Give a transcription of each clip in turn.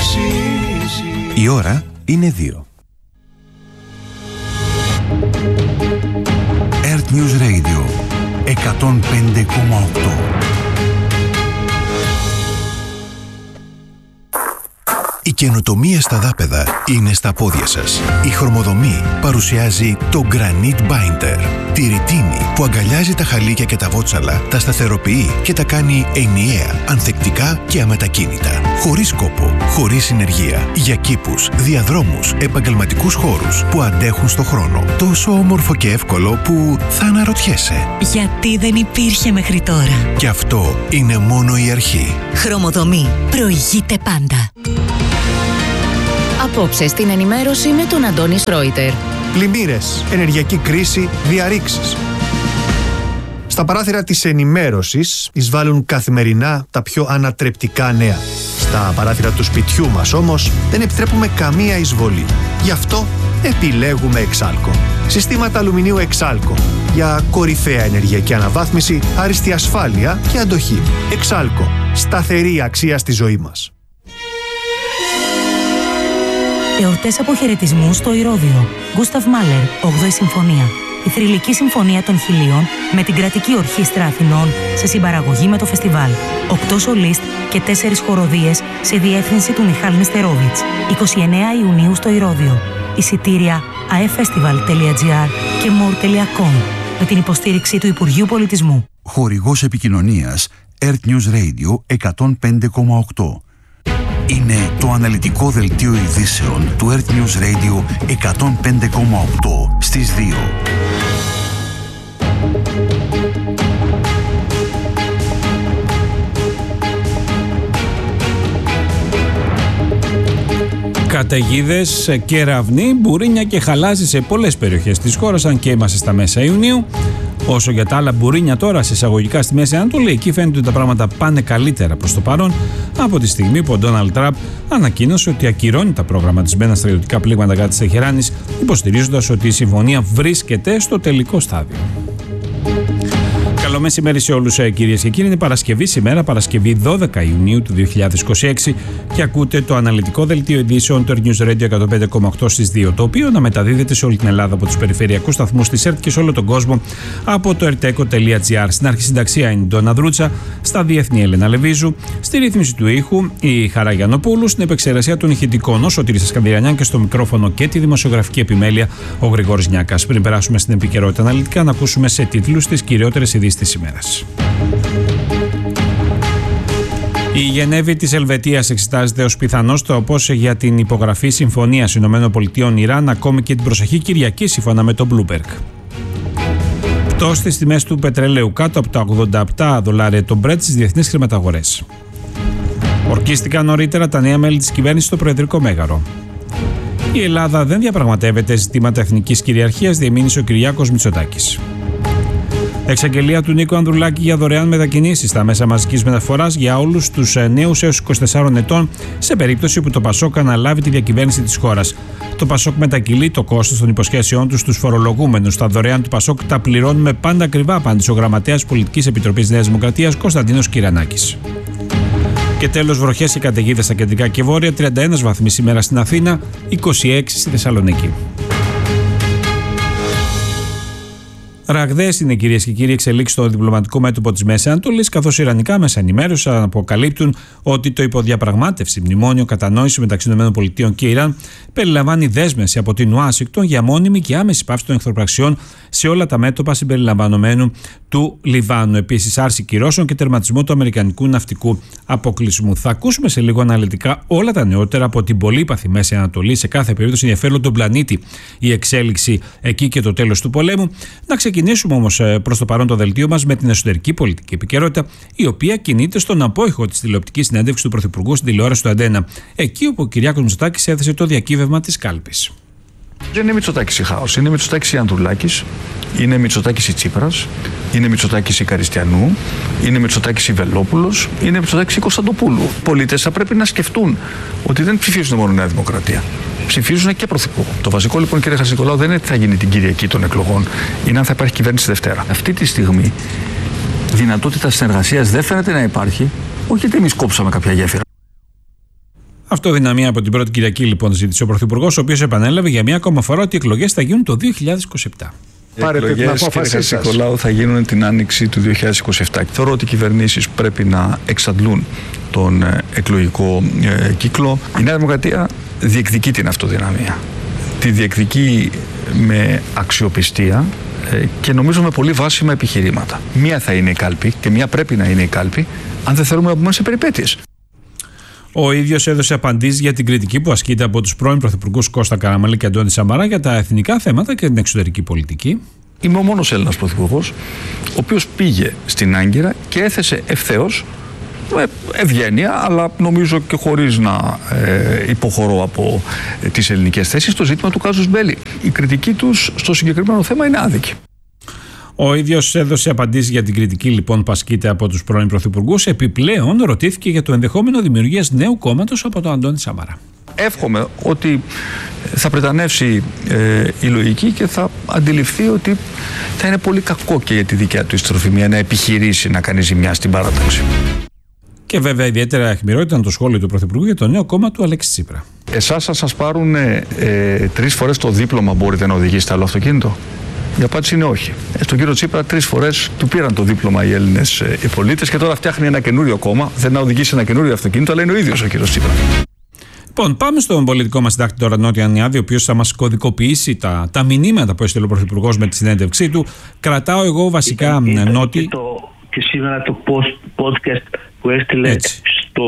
Η ώρα είναι 2. Earth News Radio 105,8. Η καινοτομία στα δάπεδα είναι στα πόδια σας. Η Χρωμοδομή παρουσιάζει το Granite Binder. Τη ρητίνη που αγκαλιάζει τα χαλίκια και τα βότσαλα, τα σταθεροποιεί και τα κάνει ενιαία, ανθεκτικά και αμετακίνητα. Χωρίς κόπο, χωρίς συνεργεία. Για κήπους, διαδρόμους, επαγγελματικούς χώρους που αντέχουν στο χρόνο. Τόσο όμορφο και εύκολο που θα αναρωτιέσαι. Γιατί δεν υπήρχε μέχρι τώρα. Και αυτό είναι μόνο η αρχή. Χρωμοδομή. Προηγείται πάντα. Απόψε στην ενημέρωση με τον Αντώνη Στρόιτερ. Πλημμύρες, ενεργειακή κρίση, διαρρήξεις. Στα παράθυρα της ενημέρωσης εισβάλλουν καθημερινά τα πιο ανατρεπτικά νέα. Στα παράθυρα του σπιτιού μας όμως δεν επιτρέπουμε καμία εισβολή. Γι' αυτό επιλέγουμε Εξάλκο. Συστήματα αλουμινίου Εξάλκο. Για κορυφαία ενεργειακή αναβάθμιση, άριστη ασφάλεια και αντοχή. Εξάλκο. Σταθερή αξία στη ζωή μας. Εορτές αποχαιρετισμού στο Ηρώδειο. Γκούσταβ Μάλερ, 8η Συμφωνία. Η θρυλική συμφωνία των Χιλίων με την Κρατική Ορχήστρα Αθηνών σε συμπαραγωγή με το φεστιβάλ. 8 σολίστ και 4 χοροδίες σε διεύθυνση του Μιχάλ Νεστερόβιτς. 29 Ιουνίου στο Ηρώδειο. Εισιτήρια aeffestival.gr και more.com με την υποστήριξη του Υπουργείου Πολιτισμού. Χορηγός επικοινωνίας Earth News Radio 105,8. Είναι το αναλυτικό δελτίο ειδήσεων του Earth News Radio 105,8 στις 2. Καταιγίδες, κεραυνοί, μπουρίνια και χαλάζι σε πολλές περιοχές της χώρας, αν και είμαστε στα μέσα Ιουνίου. Όσο για τα άλλα μπουρίνια τώρα σε εισαγωγικά στη Μέση Ανατολή, εκεί φαίνεται ότι τα πράγματα πάνε καλύτερα προς το παρόν από τη στιγμή που ο Ντόναλντ Τραμπ ανακοίνωσε ότι ακυρώνει τα προγραμματισμένα στρατιωτικά πλήγματα κατά της Τεχεράνης, υποστηρίζοντας ότι η συμφωνία βρίσκεται στο τελικό στάδιο. Καλό μεσημέρι σε όλους, κυρίες και κύριοι. Είναι Παρασκευή σήμερα, Παρασκευή 12 Ιουνίου του 2026 και ακούτε το αναλυτικό δελτίο ειδήσεων του News Radio 105,8 στις 2, το οποίο να μεταδίδεται σε όλη την Ελλάδα από τους περιφερειακούς σταθμούς της ΕΡΤ και σε όλο τον κόσμο από το erteco.gr. Στην αρχισυνταξία είναι η Ντόνα Δρούτσα, στα διεθνή Έλενα Λεβίζου, στη ρύθμιση του ήχου η Χαρά Γιαννοπούλου, στην επεξεργασία των ηχητικών ο Σωτήρης Σκανδιρανιάν και στο μικρόφωνο και τη δημοσιογραφική επιμέλεια ο Γρηγόρης Νιάκας. Πριν περάσουμε στην επικαιρότητα αναλυτικά, να ακούσουμε σε τίτλους τις κυριότερες ειδήσεις της ημέρας. Η Γενέβη της Ελβετίας εξετάζεται ως πιθανός τρόπος για την υπογραφή συμφωνίας ΗΠΑ-Ιράν ακόμη και την προσεχή Κυριακή, σύμφωνα με το Bloomberg. Πτώση στις τιμές του πετρελαίου κάτω από τα $87 το Brent στις διεθνείς χρηματαγορές. Ορκίστηκαν νωρίτερα τα νέα μέλη της κυβέρνησης στο Προεδρικό Μέγαρο. Η Ελλάδα δεν διαπραγματεύεται ζητήματα εθνικής κυριαρχίας, διεμήνυσε ο Κυριάκος Μητσοτάκης. Εξαγγελία του Νίκου Ανδρουλάκη για δωρεάν μετακινήσεις στα μέσα μαζικής μεταφοράς για όλους τους νέους έως 24 ετών σε περίπτωση που το ΠΑΣΟΚ αναλάβει τη διακυβέρνηση της χώρας. Το ΠΑΣΟΚ μετακυλεί το κόστος των υποσχέσεών του στους φορολογούμενους. Τα δωρεάν του ΠΑΣΟΚ τα πληρώνουμε πάντα ακριβά, απάντησε ο Γραμματέας Πολιτικής Επιτροπής Νέας Δημοκρατίας Κωνσταντίνος Κυρανάκης. Και τέλος, βροχές και καταιγίδες στα κεντρικά και βόρεια, 31 βαθμοί σήμερα στην Αθήνα, 26 στη Θεσσαλονίκη. Ραγδαίες είναι, κυρίες και κύριοι, εξελίξεις στο διπλωματικό μέτωπο της Μέσης Ανατολής, καθώς οι ιρανικά μέσα ενημέρωσης αποκαλύπτουν ότι το υποδιαπραγμάτευση μνημόνιο κατανόηση μεταξύ ΗΠΑ και Ιράν περιλαμβάνει δέσμευση από την Ουάσιγκτον για μόνιμη και άμεση πάυση των εχθροπραξιών σε όλα τα μέτωπα συμπεριλαμβανομένου του Λιβάνου. Επίσης, άρση κυρώσεων και τερματισμό του αμερικανικού ναυτικού αποκλεισμού. Θα ακούσουμε σε λίγο αναλυτικά όλα τα νεότερα από την πολύπαθη Μέση Ανατολή. Σε κάθε περίπτωση ενδιαφέρον τον πλανήτη η εξέλιξη εκεί και το τέλος του πολέμου. Να ξεκινήσουμε όμως προς το παρόν το δελτίο μας με την εσωτερική πολιτική επικαιρότητα, η οποία κινείται στον απόϊχο της τηλεοπτικής συνέντευξης του Πρωθυπουργού στην τηλεόραση του Αντένα, εκεί όπου ο Κυριάκος Μητσοτάκης έθεσε το διακύβευμα της κάλπης. Δεν είναι Μητσοτάκης η Χάος, είναι Μητσοτάκης η Ανδρουλάκης, είναι Μητσοτάκης η Τσίπρας, είναι Μητσοτάκης η Καριστιανού, είναι Μητσοτάκης η Βελόπουλος, είναι Μητσοτάκης η Κωνσταντοπούλου. Οι πολίτες θα πρέπει να σκεφτούν ότι δεν ψηφίζουν μόνο Νέα Δημοκρατία. Ψηφίζουν και Πρωθυπουργό. Το βασικό λοιπόν, κύριε Χατζηνικολάου, δεν είναι τι θα γίνει την Κυριακή των εκλογών, είναι αν θα υπάρχει κυβέρνηση Δευτέρα. Αυτή τη στιγμή δυνατότητα συνεργασίας δεν φαίνεται να υπάρχει, όχι γιατί εμείς κόψαμε κάποια γέφυρα. Αυτοδυναμία από την πρώτη Κυριακή, λοιπόν, ζήτησε ο Πρωθυπουργός, ο οποίος επανέλαβε για μία ακόμα φορά ότι οι εκλογές θα γίνουν το 2027. Οι εκλογές, κύριε Νικολάου, θα γίνουν την άνοιξη του 2027. Θεωρώ ότι οι κυβερνήσεις πρέπει να εξαντλούν τον εκλογικό κύκλο. Η Νέα Δημοκρατία διεκδικεί την αυτοδυναμία. Τη διεκδικεί με αξιοπιστία και νομίζω με πολύ βάσιμα επιχειρήματα. Μία θα είναι η κάλπη και μία πρέπει να είναι η κάλπη, αν δεν θέλουμε να μπούμε σε περιπέτειες. Ο ίδιος έδωσε απαντήσεις για την κριτική που ασκείται από τους πρώην πρωθυπουργούς Κώστα Καραμανλή και Αντώνη Σαμαρά για τα εθνικά θέματα και την εξωτερική πολιτική. Είμαι ο μόνος Έλληνας πρωθυπουργός, ο οποίος πήγε στην Άγκυρα και έθεσε ευθέως, με ευγένεια, αλλά νομίζω και χωρίς να υποχωρώ από τις ελληνικές θέσεις, το ζήτημα του κάζους μπέλι. Η κριτική τους στο συγκεκριμένο θέμα είναι άδικη. Ο ίδιος έδωσε απαντήσεις για την κριτική, λοιπόν, που ασκείται από τους πρώην πρωθυπουργούς. Επιπλέον, ρωτήθηκε για το ενδεχόμενο δημιουργίας νέου κόμματος από τον Αντώνη Σαμαρά. Εύχομαι ότι θα πρετανεύσει η λογική και θα αντιληφθεί ότι θα είναι πολύ κακό και για τη δικιά του ιστροφημία να επιχειρήσει να κάνει ζημιά στην παράταξη. Και βέβαια ιδιαίτερα αιχμηρό ήταν το σχόλιο του Πρωθυπουργού για το νέο κόμμα του Αλέξη Τσίπρα. Εσάς θα σας πάρουν 3 φορές το δίπλωμα, μπορείτε να οδηγήσετε άλλο αυτοκίνητο? Η απάντηση είναι όχι. Στον κύριο Τσίπρα 3 φορές του πήραν το δίπλωμα οι Έλληνες οι πολίτες και τώρα φτιάχνει ένα καινούριο κόμμα. Δεν να οδηγήσει ένα καινούριο αυτοκίνητο, αλλά είναι ο ίδιος ο κύριος Τσίπρα. Λοιπόν, πάμε στον πολιτικό μας συντάκτη τώρα, Νότια Νιάδη, ο οποίος θα μας κωδικοποιήσει τα μηνύματα που έστειλε ο Πρωθυπουργός με τη συνέντευξή του. Κρατάω εγώ βασικά, Νότι. Και σήμερα το podcast που έστειλε στο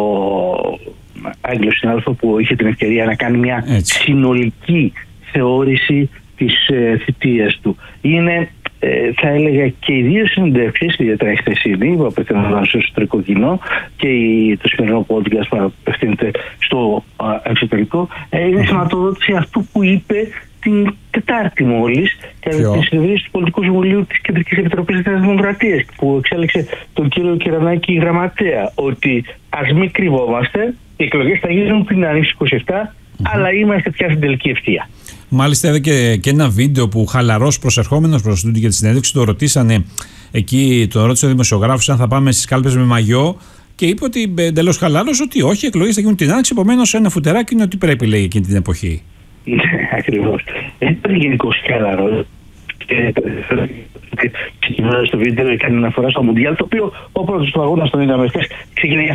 Άγγλο συνάδελφο που είχε την ευκαιρία να κάνει μια συνολική θεώρηση της θητείας του. Είναι, θα έλεγα, και οι δύο συνεντεύξεις, ιδιαίτερα η χθεσινή που απευθύνονταν στο εσωτερικό κοινό και το σημερινό podcast που απευθύνεται στο εξωτερικό, είναι σηματοδότηση αυτού που είπε την Τετάρτη μόλις, κατά τη συνεδρίαση του Πολιτικού Συμβουλίου της Κεντρικής Επιτροπής της Δημοκρατίας, που εξέλεξε τον κύριο Κυρανάκη γραμματέα, ότι ας μην κρυβόμαστε, οι εκλογές θα γίνουν την Άνοιξη 27, αλλά είμαστε πια στην τελική ευθεία. Μάλιστα, είδα και ένα βίντεο που χαλαρός προσερχόμενος προς τούτη για τη συνέντευξη, το ρωτήσανε εκεί, τον ρώτησε ο δημοσιογράφος αν θα πάμε στις κάλπες με μαγιό. Και είπε ότι εντελώς χαλάρος ότι όχι, οι εκλογές θα γίνουν την Άνοιξη. Επομένως, ένα φουτεράκι είναι ότι πρέπει, λέει, εκείνη την εποχή. Ναι, ακριβώς. Ήταν γενικώς χαλαρό. Ξεκινώντας στο βίντεο, έκανε αναφορά στο Μουντιάλ, το οποίο ο πρώτος του αγώνα στον είδαμε χθες, ξεκινάει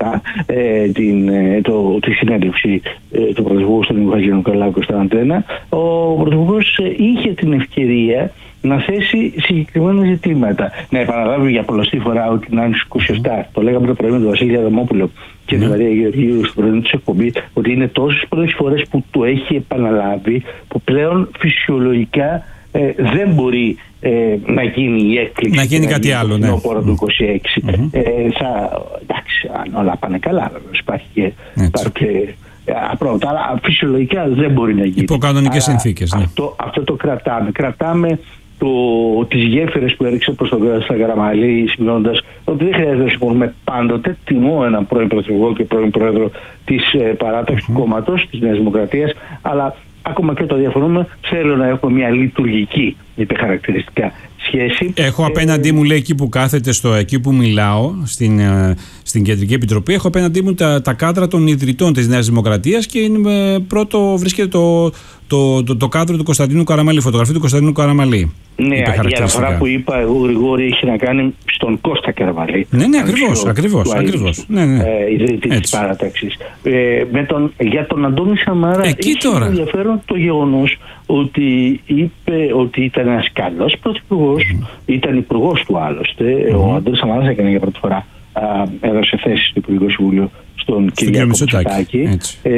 τη συνέντευξη του Πρωθυπουργού στον Ιωάννη Νικολάου στα Αντένα. Ο Πρωθυπουργός είχε την ευκαιρία να θέσει συγκεκριμένα ζητήματα. Να επαναλάβει για πολλωστή φορά ότι την Άνοιξη 27, το λέγαμε το πρωί με τον Βασίλη Αδαμόπουλο και τη Μαρία Γεωργίου στην πρωινή του εκπομπή, ότι είναι τόσες πρώτες φορές που το έχει επαναλάβει, που πλέον φυσιολογικά δεν μπορεί να γίνει η έκπληξη. Να γίνει κάτι άλλο, ναι. Του 26. Εντάξει, αν όλα πάνε καλά, υπάρχει και απρόβλεπτα, αλλά φυσιολογικά δεν μπορεί να γίνει. Υπό κανονικές συνθήκες. Ναι. Αυτό το κρατάμε. Κρατάμε τις γέφυρες που έριξε προς τον Κώστα Καραμανλή, σημειώνοντας ότι δεν χρειάζεται να συμφωνούμε πάντοτε. Τιμώ έναν πρώην Πρωθυπουργό και πρώην Πρόεδρο της παράταξης του κόμματος της Νέας Δημοκρατίας, αλλά ακόμα και το διαφωνούμε, θέλω να έχουμε μια λειτουργική, είπε χαρακτηριστικά, σχέση. Έχω απέναντί μου, λέει, εκεί που κάθεται, εκεί που μιλάω, στην Κεντρική Επιτροπή, έχω απέναντί μου τα κάδρα των ιδρυτών της Νέας Δημοκρατίας και πρώτο βρίσκεται το κάδρο του Κωνσταντίνου Καραμανλή, φωτογραφία του Κωνσταντίνου Καραμανλή. Ναι, η αναφορά που είπα εγώ, Γρηγόρη, έχει να κάνει στον Κώστα Καραμανλή. Ναι, ακριβώς. Ιδρύτη της παράταξης. Για τον Αντώνη Σαμαρά έχει ενδιαφέρον το γεγονός ότι είπε ότι ήταν ένας καλός πρωθυπουργός, ήταν υπουργός του άλλωστε. Ο Αντώνης Σαμαράς έκανε για πρώτη φορά, έδωσε θέση στο Υπουργικό Συμβούλιο στον Κυριάκο Μητσοτάκη.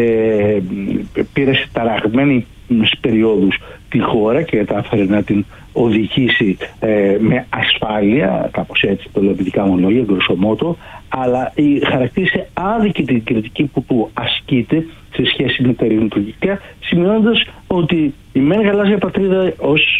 Πήρε σε ταραγμένες περιόδους τη χώρα και κατάφερε να την οδηγήσει με ασφάλεια, κάπως έτσι το λέω με δικά μου λόγια, γκροσομότο, αλλά χαρακτήρισε άδικη την κριτική που του ασκείται σε σχέση με τα λειτουργικά, σημειώνοντας ότι η μεν γαλάζια πατρίδα ως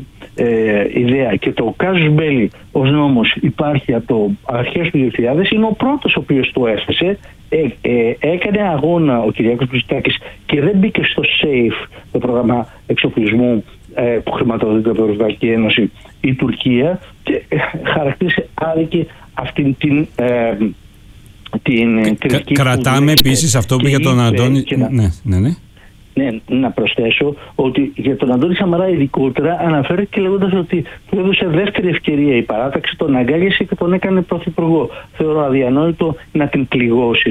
ιδέα και το casus belli ως νόμος υπάρχει από το αρχές του 2000, είναι ο πρώτος ο οποίος το έθεσε. Έκανε αγώνα ο Κυριάκος Μητσοτάκης και δεν μπήκε στο SAFE, το πρόγραμμα εξοπλισμού που χρηματοδοτείται από την Ευρωπαϊκή Ένωση, η Τουρκία, και χαρακτήρισε άδικη αυτήν την την κριτική. Κρατάμε επίσης αυτό που για τον Αντώνη. Ναι. Ναι, να προσθέσω ότι για τον Αντώνη Σαμαρά ειδικότερα αναφέρεται και λέγοντας ότι του έδωσε δεύτερη ευκαιρία η παράταξη, τον αγκάλιασε και τον έκανε πρωθυπουργό. Θεωρώ αδιανόητο να την πληγώσει,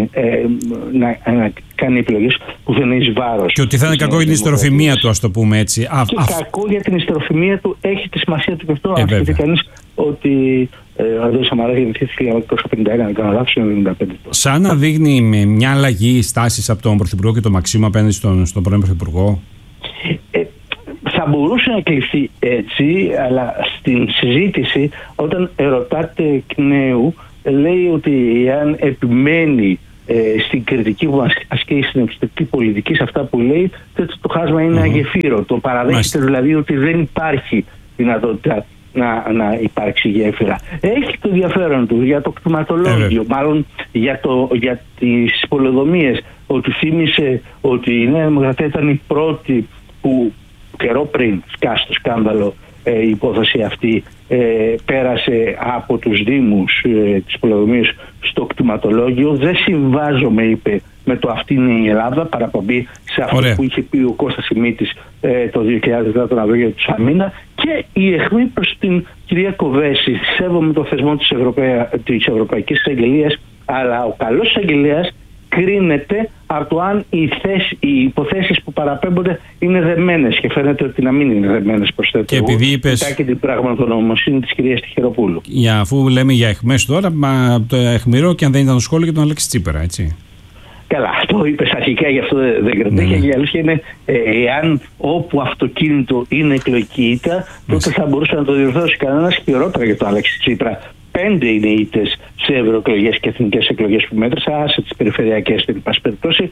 να κάνει επιλογές που δεν είναι εις βάρος. Και ότι θα είναι κακό για την ιστροφημία του, ας το πούμε έτσι. Και κακό για την ιστροφημία του, έχει τη σημασία του και αυτό. Αν σκεφτεί κανείς ότι ο Αντώνης Σαμαράς γεννήθηκε το 1951, δεν κάνω λάθος, είναι 1995. Σαν να δείχνει με μια αλλαγή στάσης από τον Πρωθυπουργό και τον Μαξίμου απέναντι στον πρώην Πρωθυπουργό. Θα μπορούσε να κλειφθεί έτσι, αλλά στην συζήτηση, όταν ρωτάτε εκ νέου, λέει ότι εάν επιμένει στην κριτική που ασκεί στην εξωτερική πολιτική, σε αυτά που λέει, το χάσμα είναι αγεφύρο. Το παραδέχεται δηλαδή ότι δεν υπάρχει δυνατότητα να υπάρξει γέφυρα. Έχει το ενδιαφέρον του για το κτηματολόγιο, μάλλον για τις πολεοδομίες, ότι θύμισε ότι η Νέα Δημοκρατία ήταν η πρώτη που καιρό πριν σκάσει το σκάνδαλο η υπόθεση αυτή πέρασε από τους Δήμους της πολεοδομίας στο κτηματολόγιο. Δεν συμβάζομαι, είπε, με το αυτή είναι η Ελλάδα, παραπομπή σε αυτό που είχε πει ο Κώστας Σιμίτης το 2010 τον Αυγούργιο του Σαμίνα, και η αιχμή προς την κυρία Κοβέση. Σέβομαι το θεσμό της Ευρωπαϊκής Εισαγγελίας, αλλά ο καλός εισαγγελέας κρίνεται από το αν οι υποθέσεις που παραπέμπονται είναι δεμένες, και φαίνεται ότι να μην είναι δεμένες, προσθέτω. Και επειδή είπες και την πραγματονομοσύνη της κυρίας Τυχεροπούλου. Αφού λέμε για αιχμές τώρα, το αιχμηρό και αν δεν ήταν το σχόλιο για τον Αλέξη Τσίπρα, έτσι. Καλά, αυτό είπες αρχικά, γι' αυτό δεν κρατάει. Και η αλήθεια είναι, εάν όπου αυτοκίνητο είναι εκλογική ήττα, τότε θα μπορούσε να το διορθώσει κανένας, χειρότερα για τον Αλέξη Τσίπρα. 5 είναι οι ήττες σε ευρωεκλογές και εθνικές εκλογές που μέτρησα, άσε τις περιφερειακές στην πάση περιπτώσει.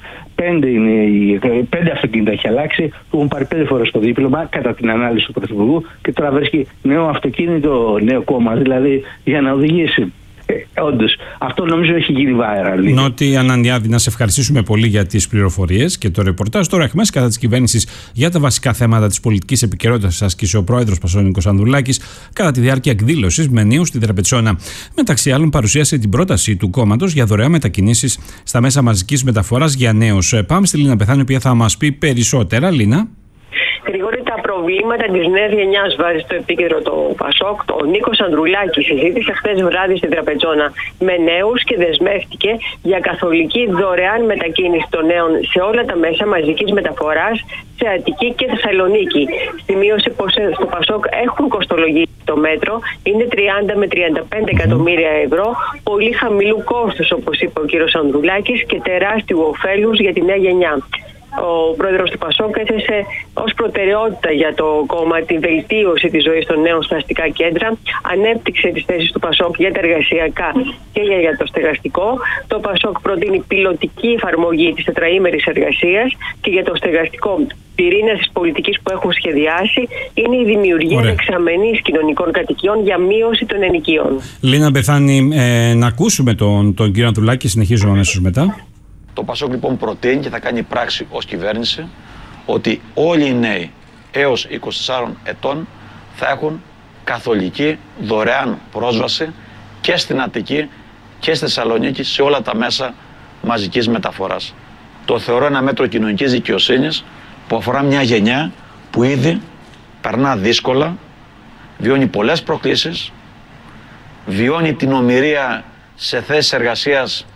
5 αυτοκίνητα έχει αλλάξει, του έχουν πάρει 5 φορές το δίπλωμα κατά την ανάλυση του Πρωθυπουργού, και τώρα βρίσκει νέο αυτοκίνητο, νέο κόμμα, δηλαδή για να οδηγήσει. Όντως, αυτό νομίζω έχει γίνει viral. Νότι Ανανιάδη, να σε ευχαριστήσουμε πολύ για τις πληροφορίες και το ρεπορτάζ. Τώρα εχμές κατά της κυβέρνησης για τα βασικά θέματα της πολιτικής επικαιρότητας άσκησε ο πρόεδρος Πασόνικος Ανδρουλάκης κατά τη διάρκεια εκδήλωσης με νέους στη Τραπετσόνα. Μεταξύ άλλων, παρουσίασε την πρόταση του κόμματος για δωρεάν μετακινήσεις στα μέσα μαζικής μεταφοράς για νέους. Πάμε στη Λίνα Πεθάνη, η οποία θα μας πει περισσότερα. Λίνα. Γρηγόρη, τα προβλήματα της νέας γενιάς βάζει στο επίκεντρο το Πασόκ. Ο Νίκος Ανδρουλάκης συζήτησε χθες βράδυ στην Τραπετσόνα με νέους και δεσμεύτηκε για καθολική δωρεάν μετακίνηση των νέων σε όλα τα μέσα μαζικής μεταφοράς σε Αττική και Θεσσαλονίκη. Σημείωσε πως στο Πασόκ έχουν κοστολογήσει το μέτρο, είναι 30 με 35 εκατομμύρια ευρώ, πολύ χαμηλού κόστους, όπως είπε ο κύριος Ανδρουλάκης, και τεράστιου ωφέλους για τη νέα γενιά. Ο πρόεδρος του Πασόκ έθεσε ως προτεραιότητα για το κόμμα τη βελτίωση της ζωής των νέων στα αστικά κέντρα, ανέπτυξε τις θέσεις του Πασόκ για τα εργασιακά και για το στεγαστικό. Το Πασόκ προτείνει πιλωτική εφαρμογή της τετραήμερης εργασίας, και για το στεγαστικό πυρήνας της πολιτικής που έχουν σχεδιάσει είναι η δημιουργία δεξαμενής κοινωνικών κατοικιών για μείωση των ενοικίων. Λίνα Μπεθάνη, να ακούσουμε τον κύριο Ανδρουλάκη, συνεχίζουμε αμέσως μετά. Το Πασόκ λοιπόν προτείνει και θα κάνει πράξη ως κυβέρνηση ότι όλοι οι νέοι έως 24 ετών θα έχουν καθολική δωρεάν πρόσβαση και στην Αττική και στη Θεσσαλονίκη σε όλα τα μέσα μαζικής μεταφοράς. Το θεωρώ ένα μέτρο κοινωνικής δικαιοσύνης που αφορά μια γενιά που ήδη περνά δύσκολα, βιώνει πολλές προκλήσεις, βιώνει την ομηρία σε θέσεις εργασίας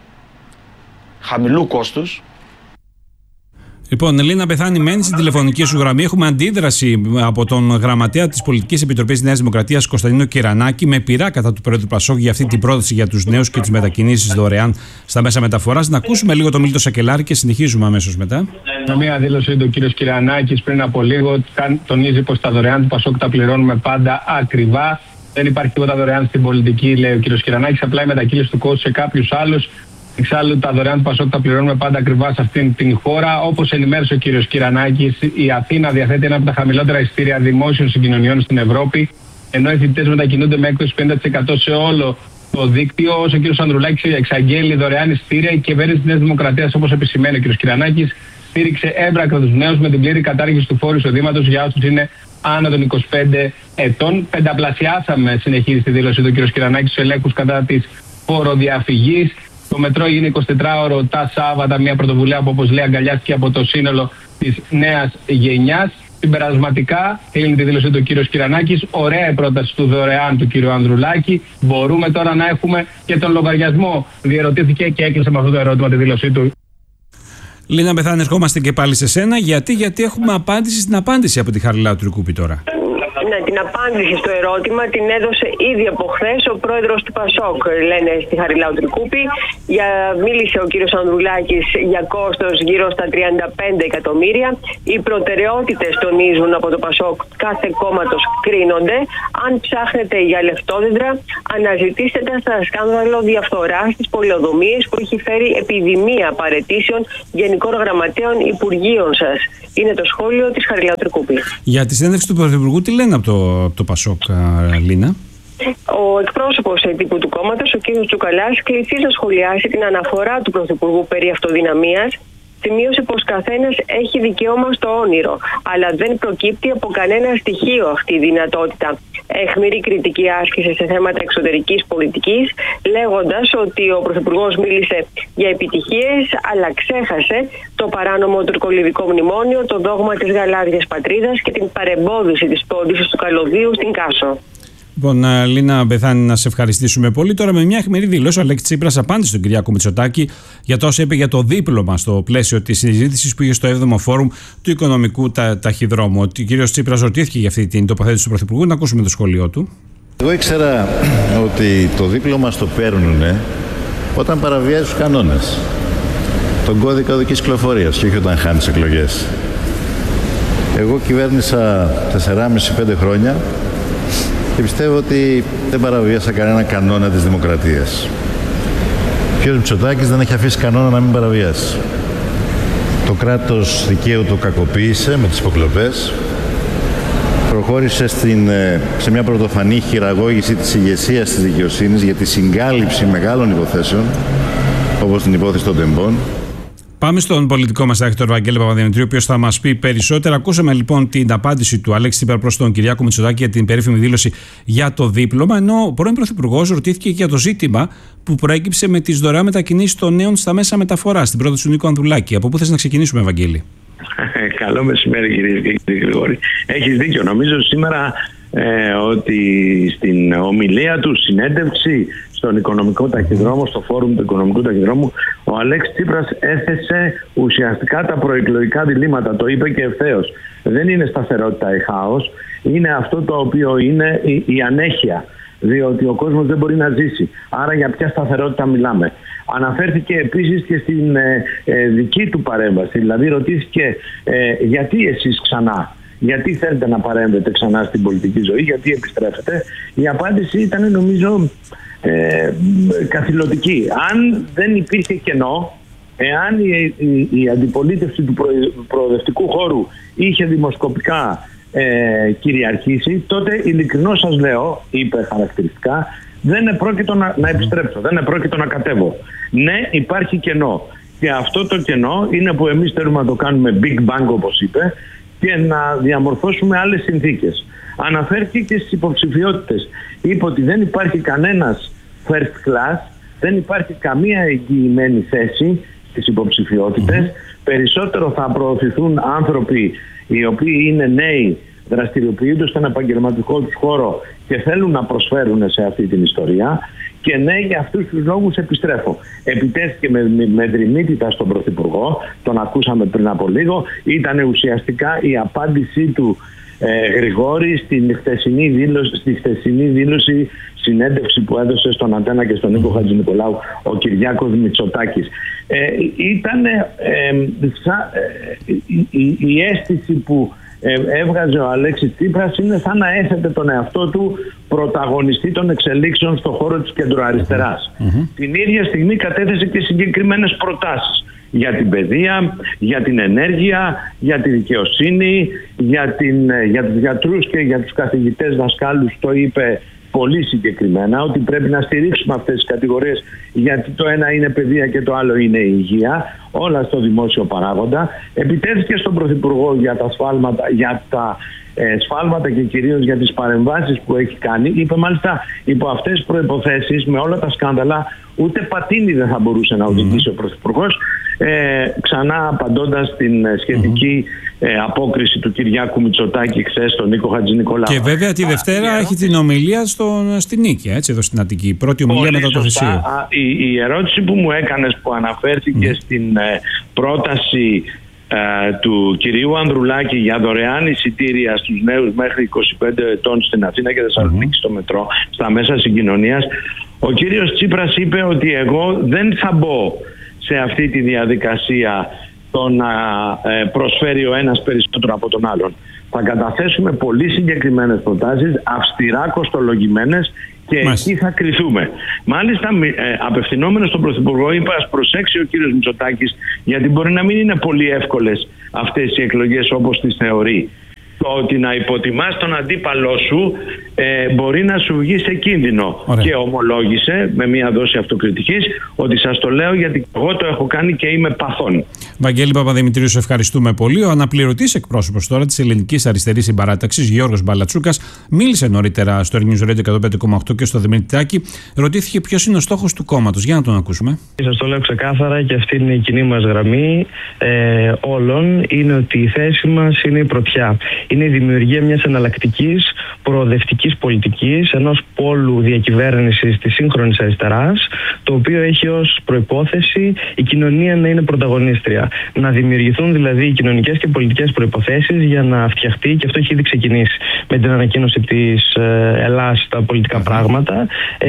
χαμηλού κόστους. Λοιπόν, Ελίνα Πεθάνη, μένει στην τηλεφωνική σου γραμμή. Έχουμε αντίδραση από τον γραμματέα της Πολιτικής Επιτροπής Νέας Δημοκρατίας, Κωνσταντίνο Κυρανάκη, με πειρά κατά του Προέδρου Πασόκ για αυτή την πρόταση για τους νέους και τις μετακινήσεις δωρεάν στα μέσα μεταφοράς. Να ακούσουμε λίγο τον Μίλτο Σακελάρη και συνεχίζουμε αμέσως μετά. Μια δήλωση του κ. Κυρανάκης πριν από λίγο τονίζει πως τα δωρεάν του Πασόκ τα πληρώνουμε πάντα ακριβά. Δεν υπάρχει τίποτα δωρεάν στην πολιτική, λέει ο κ. Κυρανάκης. Απλά η μετακύληση του κόστου σε κάποιους άλλους. Εξάλλου, τα δωρεάν του Πασόκ τα πληρώνουμε πάντα ακριβά σε αυτήν την χώρα. Όπως ενημέρωσε ο κ. Κυρανάκης, η Αθήνα διαθέτει ένα από τα χαμηλότερα εισιτήρια δημόσιων συγκοινωνιών στην Ευρώπη, ενώ οι φοιτητές μετακινούνται με έκπτωση 50% σε όλο το δίκτυο. Όσο ο κ. Ανδρουλάκης εξαγγέλει δωρεάν εισιτήρια, η κυβέρνηση της Νέας Δημοκρατίας, όπως επισημαίνει ο κ. Κυρανάκης, στήριξε έμπρακτα τους νέους με την πλήρη κατάργηση του φόρου εισοδήματος για όσους είναι άνω των 25 ετών. Πενταπλασιάσαμε, συνεχίζει στη δήλωση του κ. Κυρανάκη, τους ελέγχους κατά της φοροδιαφυγής. Το μετρό είναι 24ωρο τα Σάββατα, μια πρωτοβουλία που, όπως λέει, αγκαλιάστηκε από το σύνολο της νέας γενιάς. Συμπερασματικά, κλείνει τη δήλωση του κύριος Κυρανάκης. Ωραία η πρόταση του δωρεάν του κύριου Ανδρουλάκη. Μπορούμε τώρα να έχουμε και τον λογαριασμό? Διερωτήθηκε και έκλεισε με αυτό το ερώτημα τη δήλωσή του. Λίνα Μπεθάνη, ερχόμαστε και πάλι σε σένα. Γιατί έχουμε απάντηση στην απάντηση από τη Χαριλάου Τρικούπη τώρα. Ναι, την απάντηση στο ερώτημα την έδωσε ήδη από χθες ο πρόεδρος του ΠΑΣΟΚ, λένε στη Χαριλάου Τρικούπη. Μίλησε ο κύριος Ανδρουλάκης για κόστος γύρω στα 35 εκατομμύρια. Οι προτεραιότητες, τονίζουν από το ΠΑΣΟΚ, κάθε κόμματος κρίνονται. Αν ψάχνετε για λεφτόδεντρα, αναζητήστε τα στα σκάνδαλο διαφθοράς στις πολεοδομίες που έχει φέρει επιδημία παραιτήσεων γενικών γραμματέων υπουργείων σας. Είναι το σχόλιο της Χαριλάου Τρικούπη. Για τη συνέντευξη του Πρωθυπουργού, τι λένε από το ΠΑΣΟΚ, Λίνα? Ο εκπρόσωπος τύπου του κόμματος, ο κ. Τσουκαλάς, κληθεί να σχολιάσει την αναφορά του Πρωθυπουργού περί αυτοδυναμίας. Σημείωσε πως καθένας έχει δικαίωμα στο όνειρο, αλλά δεν προκύπτει από κανένα στοιχείο αυτή η δυνατότητα. Αιχμηρή κριτική άσκησε σε θέματα εξωτερικής πολιτικής, λέγοντας ότι ο Πρωθυπουργός μίλησε για επιτυχίες, αλλά ξέχασε το παράνομο τουρκολιβικό μνημόνιο, το δόγμα της γαλάζιας πατρίδας και την παρεμπόδιση της πώλησης του καλωδίου στην Κάσο. Λοιπόν, Λίνα Μπεθάνη, να σε ευχαριστήσουμε πολύ. Τώρα, με μια αιχμηρή δήλωση, ο Αλέξης Τσίπρας απάντησε στον Κυριάκο Μητσοτάκη για το όσο είπε για το δίπλωμα στο πλαίσιο της συζήτησης που είχε στο 7ο Φόρουμ του Οικονομικού Ταχυδρόμου. Ο κύριος Τσίπρας ρωτήθηκε για αυτή την τοποθέτηση του Πρωθυπουργού. Να ακούσουμε το σχόλιο του. Εγώ ήξερα ότι το δίπλωμα στο παίρνουν όταν παραβιάζει τους κανόνες, τον κώδικα οδικής κυκλοφορίας, και όχι όταν χάνεις εκλογές. Εγώ κυβέρνησα 4,5-5 χρόνια. Και πιστεύω ότι δεν παραβίασα κανένα κανόνα της δημοκρατίας. Ο κ. Μητσοτάκης δεν έχει αφήσει κανόνα να μην παραβιάσει. Το κράτος δικαίου το κακοποίησε με τις υποκλοπές. Προχώρησε σε μια πρωτοφανή χειραγώγηση της ηγεσίας της δικαιοσύνης για τη συγκάλυψη μεγάλων υποθέσεων, όπως την υπόθεση των τεμπών. Πάμε στον πολιτικό μας άκητο Βαγγέλη Παπαδημητρίου, ο οποίος θα μας πει περισσότερα. Ακούσαμε λοιπόν την απάντηση του Αλέξη Τσίπρα προς τον Κυριάκο Μητσοτάκη για την περίφημη δήλωση για το δίπλωμα, ενώ ο πρώην Πρωθυπουργός ρωτήθηκε για το ζήτημα που προέκυψε με τις δωρεάν μετακινήσεις των νέων στα μέσα μεταφοράς, στην πρόταση του Νίκου Ανδρουλάκη. Από πού θες να ξεκινήσουμε, Βαγγέλη? Καλό μεσημέρι, κύριε και κύριοι Γρηγόρη. Έχεις δίκιο. Νομίζω σήμερα ότι στην ομιλία του, συνέντευξη στον Οικονομικό Ταχυδρόμο, στο Φόρουμ του Οικονομικού Ταχυδρόμου, ο Αλέξης Τσίπρας έθεσε ουσιαστικά τα προεκλογικά διλήμματα. Το είπε και ευθέως. Δεν είναι σταθερότητα ή χάος, είναι αυτό το οποίο είναι η ανέχεια. Διότι ο κόσμος δεν μπορεί να ζήσει. Άρα για ποια σταθερότητα μιλάμε? Αναφέρθηκε επίσης και στην δική του παρέμβαση. Δηλαδή ρωτήθηκε γιατί εσείς ξανά? Γιατί θέλετε να παρέμβετε ξανά στην πολιτική ζωή? Γιατί επιστρέφετε? Η απάντηση ήταν, νομίζω, καθηλωτική. Αν δεν υπήρχε κενό, εάν η αντιπολίτευση του προοδευτικού χώρου είχε δημοσκοπικά κυριαρχήσει, τότε ειλικρινώς σας λέω, είπε χαρακτηριστικά, δεν επρόκειτο να επιστρέψω, δεν επρόκειτο να κατέβω. Ναι, υπάρχει κενό. Και αυτό το κενό είναι που εμείς θέλουμε να το κάνουμε big bang, όπως είπε, και να διαμορφώσουμε άλλες συνθήκες. Αναφέρθηκε και στις υποψηφιότητες. Είπε ότι δεν υπάρχει κανένας first class, δεν υπάρχει καμία εγγυημένη θέση στις υποψηφιότητες. Περισσότερο θα προωθηθούν άνθρωποι οι οποίοι είναι νέοι, δραστηριοποιούνται στον επαγγελματικό τους χώρο και θέλουν να προσφέρουν σε αυτή την ιστορία. Και ναι, για αυτούς τους λόγους επιστρέφω. Επιτέθηκε με δρυμύτητα στον Πρωθυπουργό, τον ακούσαμε πριν από λίγο. Ήταν ουσιαστικά η απάντησή του, Γρηγόρη, στη χθεσινή δήλωση, συνέντευξη που έδωσε στον Αντένα και στον Νίκο Χατζηνικολάου ο Κυριάκος Μητσοτάκης. Ήταν η αίσθηση που έβγαζε ο Αλέξης Τσίπρας είναι σαν να έθετε τον εαυτό του πρωταγωνιστή των εξελίξεων στον χώρο της κεντροαριστεράς. Την ίδια στιγμή κατέθεσε και συγκεκριμένες προτάσεις για την παιδεία, για την ενέργεια, για τη δικαιοσύνη, για τους γιατρούς και για τους καθηγητές δασκάλους. Το είπε πολύ συγκεκριμένα, ότι πρέπει να στηρίξουμε αυτές τις κατηγορίες, γιατί το ένα είναι παιδεία και το άλλο είναι η υγεία, όλα στο δημόσιο παράγοντα. Επιτέθηκε στον Πρωθυπουργό για τα σφάλματα και κυρίως για τις παρεμβάσεις που έχει κάνει. Είπε μάλιστα υπό αυτές τις προϋποθέσεις, με όλα τα σκάνδαλα, ούτε πατίνι δεν θα μπορούσε να οδηγήσει ο Πρωθυπουργός, ξανά απαντώντας στην σχετική απόκριση του Κυριάκου Μητσοτάκη χθες στον Νίκο Χατζηνικολάου. Και βέβαια τη Δευτέρα έχει την ομιλία στην Νίκη, έτσι, εδώ στην Αττική. Η πρώτη ομιλία μετά το Θεσίο. Η ερώτηση που μου έκανες, που αναφέρθηκε στην πρόταση του κυρίου Ανδρουλάκη για δωρεάν εισιτήρια στους νέους μέχρι 25 ετών στην Αθήνα και Θεσσαλονίκη στο μετρό, στα μέσα συγκοινωνίας, ο κύριος Τσίπρας είπε ότι εγώ δεν θα μπω σε αυτή τη διαδικασία το να προσφέρει ο ένας περισσότερο από τον άλλον. Θα καταθέσουμε πολύ συγκεκριμένες προτάσεις, αυστηρά κοστολογημένες, και εκεί θα κριθούμε. Μάλιστα, απευθυνόμενος στον Πρωθυπουργό, είπα ας προσέξει ο κύριος Μητσοτάκης, γιατί μπορεί να μην είναι πολύ εύκολες αυτές οι εκλογές όπως τις θεωρεί. Το ότι να υποτιμάς τον αντίπαλό σου μπορεί να σου βγει σε κίνδυνο. Ωραία. Και ομολόγησε με μια δόση αυτοκριτικής ότι σας το λέω γιατί εγώ το έχω κάνει και είμαι παθών. Βαγγέλη Παπαδημητρίου, σε ευχαριστούμε πολύ. Ο αναπληρωτής εκπρόσωπος τώρα της Ελληνικής Αριστερής Συμπαράταξης, Γιώργος Μπαλατσούκας, μίλησε νωρίτερα στο News Radio 105,8 και στο Δημήτρη Τάκη. Ρωτήθηκε ποιος είναι ο στόχος του κόμματος. Για να τον ακούσουμε. Σας το λέω ξεκάθαρα και αυτή είναι η κοινή μας γραμμή όλων. Είναι ότι η θέση μας είναι η πρωτιά. Είναι η δημιουργία μιας εναλλακτικής προοδευτικής πολιτικής, ενός πόλου διακυβέρνησης της σύγχρονης αριστεράς, το οποίο έχει ως προϋπόθεση η κοινωνία να είναι πρωταγωνίστρια. Να δημιουργηθούν δηλαδή οι κοινωνικές και πολιτικές προϋποθέσεις για να φτιαχτεί, και αυτό έχει ήδη ξεκινήσει με την ανακοίνωση της Ελλάς στα πολιτικά πράγματα,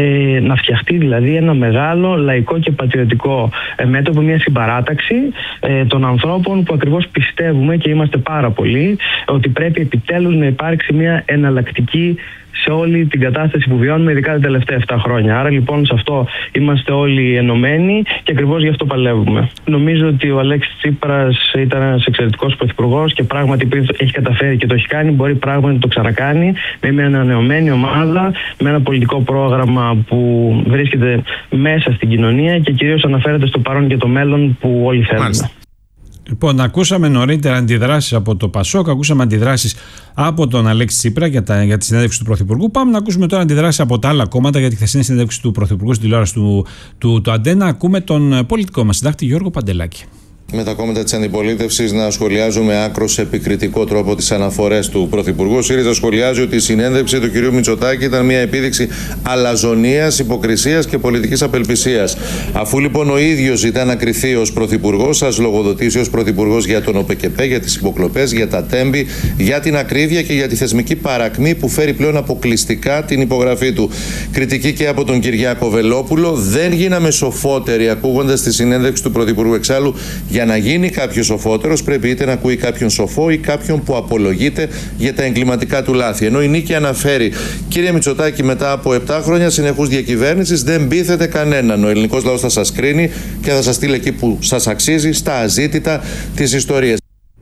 να φτιαχτεί δηλαδή ένα μεγάλο λαϊκό και πατριωτικό μέτωπο, μια συμπαράταξη των ανθρώπων που ακριβώς πιστεύουμε, και είμαστε πάρα πολλοί, ότι πρέπει επιτέλους να υπάρξει μια εναλλακτική σε όλη την κατάσταση που βιώνουμε, ειδικά τα τελευταία 7 χρόνια. Άρα λοιπόν σε αυτό είμαστε όλοι ενωμένοι και ακριβώς γι' αυτό παλεύουμε. Νομίζω ότι ο Αλέξης Τσίπρας ήταν ένας εξαιρετικός πρωθυπουργός και πράγματι έχει καταφέρει και το έχει κάνει, μπορεί πράγματι να το ξανακάνει με μια ανανεωμένη ομάδα, με ένα πολιτικό πρόγραμμα που βρίσκεται μέσα στην κοινωνία και κυρίως αναφέρεται στο παρόν και το μέλλον που όλοι θέλουμε. Μάλιστα. Λοιπόν, ακούσαμε νωρίτερα αντιδράσεις από το ΠΑΣΟΚ, ακούσαμε αντιδράσεις από τον Αλέξη Τσίπρα για τη συνέντευξη του Πρωθυπουργού. Πάμε να ακούσουμε τώρα αντιδράσεις από τα άλλα κόμματα για τη χθεσινή συνέντευξη του Πρωθυπουργού στην τηλεόραση του Αντένα. Ακούμε τον πολιτικό μας συντάκτη Γιώργο Παντελάκη. Με τα κόμματα της αντιπολίτευσης να σχολιάζουν με άκρως επικριτικό τρόπο τις αναφορές του Πρωθυπουργού. ΣΥΡΙΖΑ σχολιάζει ότι η συνέντευξη του κ. Μητσοτάκη ήταν μια επίδειξη αλαζονίας, υποκρισίας και πολιτικής απελπισίας. Αφού λοιπόν ο ίδιος ζητά να κριθεί ως Πρωθυπουργός, σας λογοδοτήσει ως Πρωθυπουργός για τον ΟΠΕΚΕΠΕ, για τις υποκλοπές, για τα τέμπη, για την ακρίβεια και για τη θεσμική παρακμή που φέρει πλέον αποκλειστικά την υπογραφή του. Κριτική και από τον Κυριάκο Βελόπουλο. Δεν γίναμε σοφότεροι ακούγοντας τη συνέντευξη του Πρωθυπουργού. Εξάλλου, για να γίνει κάποιος σοφότερος, πρέπει είτε να ακούει κάποιον σοφό ή κάποιον που απολογείται για τα εγκληματικά του λάθη. Ενώ η Νίκη αναφέρει, κύριε Μητσοτάκη, μετά από 7 χρόνια συνεχούς διακυβέρνησης δεν πείθετε κανέναν. Ο ελληνικός λαός θα σας κρίνει και θα σας στείλει εκεί που σας αξίζει, στα αζήτητα της ιστορίας.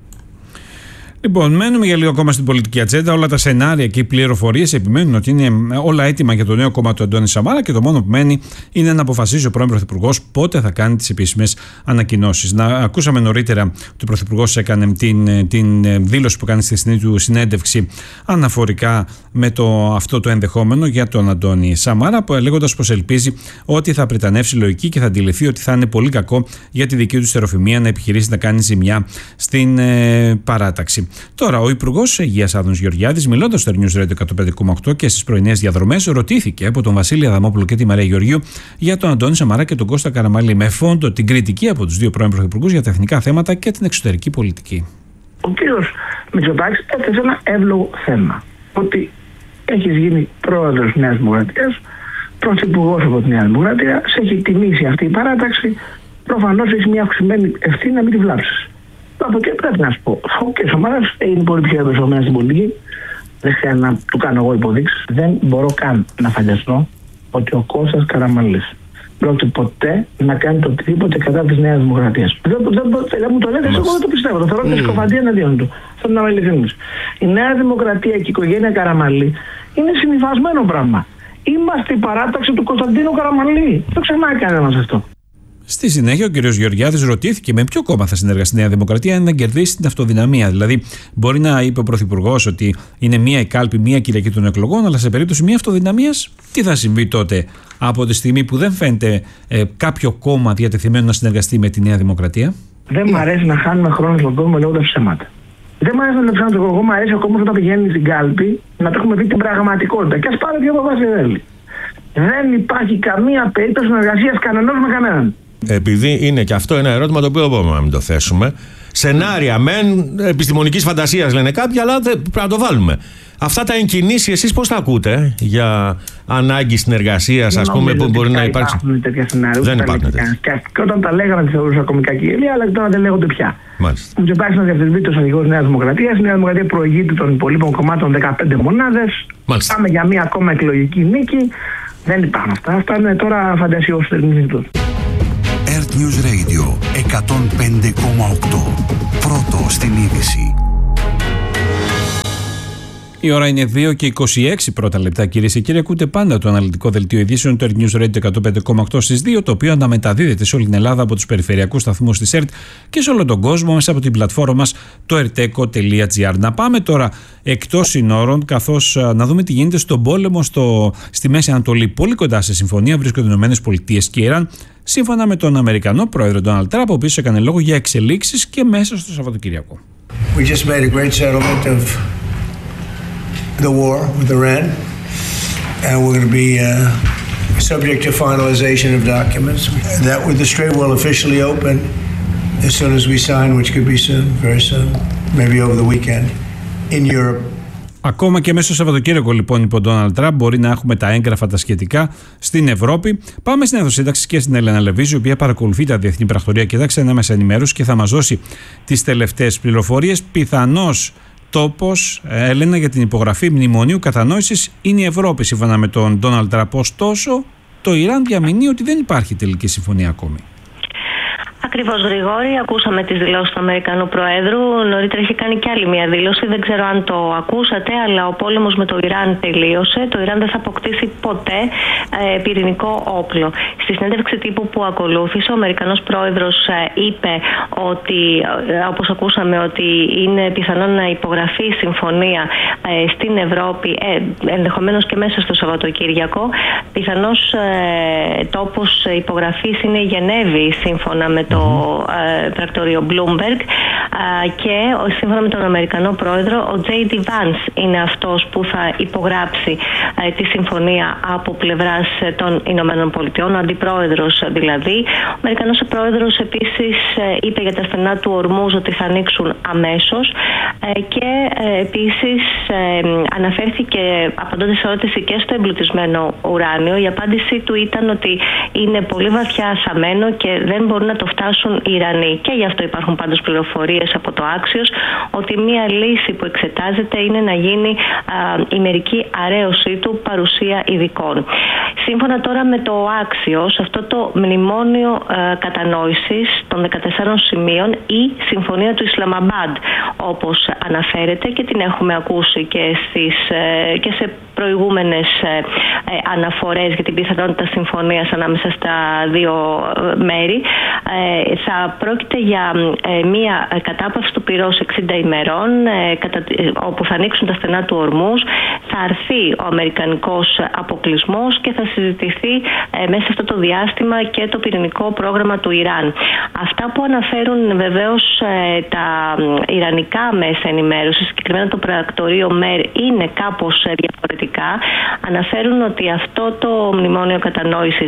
Λοιπόν, μένουμε για λίγο ακόμα στην πολιτική ατζέντα. Όλα τα σενάρια και οι πληροφορίες επιμένουν ότι είναι όλα έτοιμα για το νέο κόμμα του Αντώνη Σαμάρα και το μόνο που μένει είναι να αποφασίσει ο πρώην Πρωθυπουργός πότε θα κάνει τις επίσημες ανακοινώσεις. Ακούσαμε νωρίτερα ότι ο Πρωθυπουργός έκανε την δήλωση που κάνει στη χθεσινή του συνέντευξη αναφορικά με αυτό το ενδεχόμενο για τον Αντώνη Σαμάρα, λέγοντας πως ελπίζει ότι θα πριτανεύσει λογική και θα αντιληφθεί ότι θα είναι πολύ κακό για τη δική του στεροφημία να επιχειρήσει να κάνει ζημιά στην παράταξη. Τώρα, ο Υπουργός Υγείας Άδωνης Γεωργιάδης, μιλώντας στο News Radio 105,8 και στις πρωινές διαδρομές, ρωτήθηκε από τον Βασίλη Αδαμόπουλο και τη Μαρία Γεωργίου για τον Αντώνη Σαμαρά και τον Κώστα Καραμανλή, με φόντο την κριτική από τους δύο πρώην πρωθυπουργούς για τα εθνικά θέματα και την εξωτερική πολιτική. Ο κύριος Μητσοτάκης έθεσε ένα εύλογο θέμα. Ότι έχεις γίνει πρόεδρος της Νέας Δημοκρατίας, πρωθυπουργός από τη Νέα Δημοκρατία, σε έχει τιμήσει αυτή η παράταξη, προφανώς έχει μια αυξημένη ευθύνη να μην τη βλάψεις. Από εκεί πρέπει να σου πω. Ο κ. Σαμάρας είναι πολύ πιο εμπεριστατωμένος στην πολιτική. Δεν χρειάζεται να του κάνω εγώ υποδείξεις. Δεν μπορώ καν να φανταστώ ότι ο Κώστας Καραμανλής πρόκειται ποτέ να κάνει το οτιδήποτε κατά της Νέας Δημοκρατίας. Δεν μου το λέτε, εγώ δεν το πιστεύω. Το θεωρώ και σκοφαντία εναντίον του. Θέλω να είμαι ειλικρινής. Η Νέα Δημοκρατία και η οικογένεια Καραμανλή είναι συνυφασμένο πράγμα. Είμαστε η παράταξη του Κωνσταντίνου Καραμανλή. Δεν το ξεχνάει κανένας αυτό. Στη συνέχεια, ο κ. Γεωργιάδης ρωτήθηκε με ποιο κόμμα θα συνεργαστεί η Νέα Δημοκρατία να κερδίσει την αυτοδυναμία. Δηλαδή, μπορεί να είπε ο Πρωθυπουργός ότι είναι μία η κάλπη, μία Κυριακή των εκλογών, αλλά σε περίπτωση μία αυτοδυναμίας, τι θα συμβεί τότε, από τη στιγμή που δεν φαίνεται κάποιο κόμμα διατεθειμένο να συνεργαστεί με τη Νέα Δημοκρατία? Δεν μου αρέσει να χάνουμε χρόνο στον κόσμο λέγοντας ψέματα. Δεν μου αρέσει να λέω ψέματα. Εγώ μου αρέσει ακόμα όταν πηγαίνει στην κάλπη να το έχουμε δει την πραγματικότητα. Και ας πάρω δύο Παπασχεδέλη. Δεν υπάρχει καμία περίπτωση συνεργασίας κανενός με κανέναν. Επειδή είναι και αυτό ένα ερώτημα το οποίο δεν μπορούμε να μην το θέσουμε. Σενάρια μεν επιστημονικής φαντασίας λένε κάποιοι, αλλά πρέπει να το βάλουμε. Αυτά τα εγκινήσει εσείς πώς τα ακούτε για ανάγκη συνεργασίας, ας πούμε, που μπορεί να υπάρξει? Δεν υπάρχουν τέτοια σενάρια. Δεν υπάρχουν τέτοια. Και όταν τα λέγανε, τη θεωρούσα κομικά κυρία, αλλά τώρα δεν λέγονται πια. Μάλιστα. Ο Μητσοτάκης είναι διαφορετικός αρχηγός Νέας Δημοκρατίας. Η Νέα Δημοκρατία προηγείται των υπολείπων κομμάτων 15 μονάδες. Μάλιστα. Πάμε για μία ακόμα εκλογική νίκη. Δεν υπάρχουν αυτά. Αυτά είναι τώρα φαντασιώσεις. Earth News Radio 105,8. Πρώτο στην είδηση. Η ώρα είναι 2 και 26 πρώτα λεπτά, κυρίες και κύριοι. Ακούτε πάντα το αναλυτικό δελτίο ειδήσεων του Earth News Radio 105,8 στις 2, το οποίο αναμεταδίδεται σε όλη την Ελλάδα από τους περιφερειακούς σταθμούς της ΕΡΤ και σε όλο τον κόσμο μέσα από την πλατφόρμα μας, το erteco.gr. Να πάμε τώρα εκτός συνόρων, καθώς να δούμε τι γίνεται στον πόλεμο στη Μέση Ανατολή. Πολύ κοντά σε συμφωνία βρίσκονται οι ΗΠΑ και Ιράν, σύμφωνα με τον Αμερικανό πρόεδρο Ντόναλντ Τραμπ, ο οποίος έκανε λόγο για εξελίξεις και μέσα στο Σαββατοκύριακο. We just made a great settlement of the war with Iran, and we're going to be subject to finalization of documents. That with the strait will officially open as soon as we sign, which could be soon, very soon, maybe over the weekend, in Europe. Ακόμα και μέσα στο Σαββατοκύριακο, λοιπόν, είπε ο Ντόναλντ Τραμπ, μπορεί να έχουμε τα έγγραφα τα σχετικά στην Ευρώπη. Πάμε στην Εθνοσύνταξη και στην Έλενα Λεβίζη, η οποία παρακολουθεί τα διεθνή πρακτορία και τα ξένα μέσα ενημέρωση και θα μας δώσει τις τελευταίες πληροφορίες. Πιθανώς τόπος, Έλενα, για την υπογραφή μνημονίου κατανόησης είναι η Ευρώπη, σύμφωνα με τον Ντόναλντ Τραμπ. Ωστόσο, το Ιράν διαμηνύει ότι δεν υπάρχει τελική συμφωνία ακόμη. Ακριβώς, Γρηγόρη, ακούσαμε τις δηλώσεις του Αμερικανού Προέδρου. Νωρίτερα είχε κάνει και άλλη μια δήλωση, δεν ξέρω αν το ακούσατε, αλλά ο πόλεμος με το Ιράν τελείωσε. Το Ιράν δεν θα αποκτήσει ποτέ πυρηνικό όπλο. Στη συνέντευξη τύπου που ακολούθησε, ο Αμερικανός Πρόεδρος είπε ότι, όπως ακούσαμε, ότι είναι πιθανό να υπογραφεί συμφωνία στην Ευρώπη, ενδεχομένως και μέσα στο Σαββατοκύριακο. Πιθανός τόπος υπογραφής είναι η Γενέβη, σύμφωνα με το πρακτορείο Bloomberg, και σύμφωνα με τον Αμερικανό Πρόεδρο, ο J.D. Vance είναι αυτός που θα υπογράψει τη συμφωνία από πλευράς των Ηνωμένων Πολιτειών, ο αντιπρόεδρος δηλαδή. Ο Αμερικανός Πρόεδρος επίσης είπε για τα στενά του Ορμούζ ότι θα ανοίξουν αμέσως και επίσης αναφέρθηκε, απαντώντας σε ερώτηση, και στο εμπλουτισμένο ουράνιο. Η απάντησή του ήταν ότι είναι πολύ βαθιά θαμμένο και δεν μπορούν να το φτάσουν οι Ιρανοί. Και γι' αυτό υπάρχουν πάντως πληροφορίες από το Axios ότι μία λύση που εξετάζεται είναι να γίνει η μερική αρέωσή του, παρουσία ειδικών. Σύμφωνα τώρα με το Axios, αυτό το μνημόνιο κατανόησης των 14 σημείων ή συμφωνία του Ισλαμαμπάντ, όπως αναφέρεται και την έχουμε ακούσει και σε προηγούμενες αναφορές για την πιθανότητα συμφωνίας ανάμεσα στα δύο μέρη, θα πρόκειται για μία κατάπαυση του πυρός 60 ημερών, όπου θα ανοίξουν τα στενά του Ορμούζ, θα αρθεί ο αμερικανικός αποκλεισμός και θα συζητηθεί μέσα σε αυτό το διάστημα και το πυρηνικό πρόγραμμα του Ιράν. Αυτά που αναφέρουν βεβαίως τα ιρανικά μέσα ενημέρωσης, συγκεκριμένα το πρακτορείο ΜΕΡ, είναι κάπως διαφορετικά. Αναφέρουν ότι αυτό το μνημόνιο κατανόησης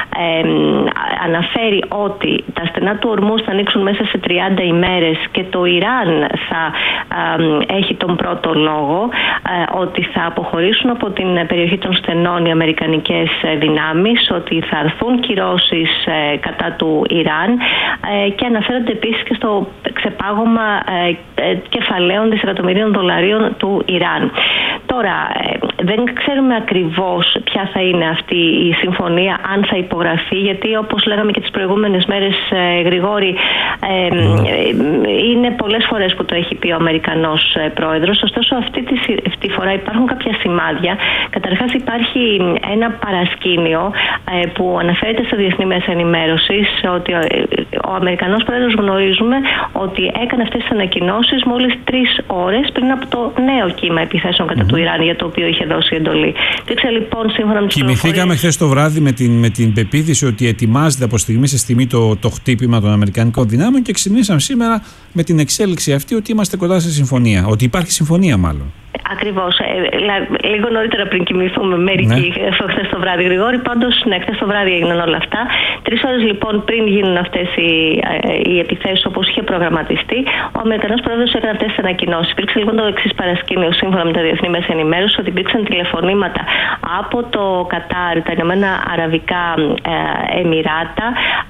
αναφέρει ότι τα στενά του Ορμούζ θα ανοίξουν μέσα σε 30 ημέρες και το Ιράν θα έχει τον πρώτο λόγο, ότι θα αποχωρήσουν από την περιοχή των στενών οι αμερικανικές δυνάμεις, ότι θα αρθούν κυρώσεις κατά του Ιράν και αναφέρονται επίσης και στο ξεπάγωμα κεφαλαίων δισεκατομμυρίων δολαρίων του Ιράν. Τώρα, Δεν ξέρουμε ακριβώς ποια θα είναι αυτή η συμφωνία, αν θα υπογραφεί, γιατί όπως λέγαμε και τις προηγούμενες μέρες, Γρηγόρη, είναι πολλές φορές που το έχει πει ο Αμερικανός πρόεδρος. Ωστόσο αυτή τη φορά υπάρχουν κάποια σημάδια. Καταρχάς υπάρχει ένα παρασκήνιο που αναφέρεται στα διεθνή μέσα ενημέρωσης, ότι ο Αμερικανός πρόεδρος, γνωρίζουμε ότι έκανε αυτές τις ανακοινώσεις μόλις 3 ώρες πριν από το νέο κύμα επιθέσεων κατά του Ιράν, για το οποίο είχε δώσει εντολή. Λοιπόν, σύμφωνα με τις κοιμηθήκαμε χθες το βράδυ με την πεποίθηση ότι ετοιμάζεται από στιγμή σε στιγμή το χτύπημα των Αμερικανικών δυνάμεων και ξυπνήσαμε σήμερα με την εξέλιξη αυτή ότι είμαστε κοντά σε συμφωνία. Ότι υπάρχει συμφωνία, μάλλον. Ακριβώς. Λίγο νωρίτερα πριν κοιμηθούμε μερικοί χθες το βράδυ, Γρηγόρη. Πάντως, ναι, χθες το βράδυ έγιναν όλα αυτά. 3 ώρες λοιπόν πριν γίνουν αυτές οι επιθέσεις όπως είχε προγραμματιστεί, ο Αμερικανός πρόεδρος έκανε αυτές τις ανακοινώσεις. Υπήρξε λοιπόν το εξής παρασκήνιο, σύμφωνα με τα διεθνή μέσα ενημέρωση, ότι υπήρξαν τηλεφωνήματα από το Κατάρ, τα Ηνωμένα Αραβικά Εμιράτα